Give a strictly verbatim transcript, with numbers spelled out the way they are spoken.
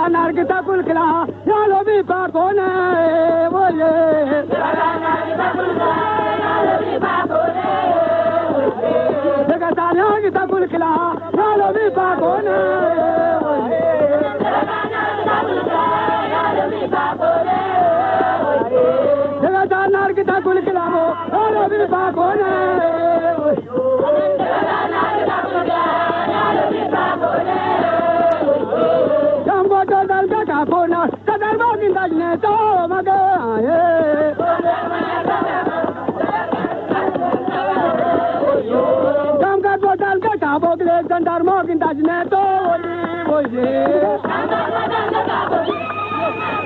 nargita kulkila yalo bi pa kone oye daga nargita kulkila yalo bi pa kone daga nargita kulkila yalo bi pa kone oye daga nargita kulkila yalo bi pa kone daga nargita kulkila yalo bi pa kone Kona kadar bagin dajne to maga ye kam ka bodal ka ta bogle gandar mogin dajne to oli boye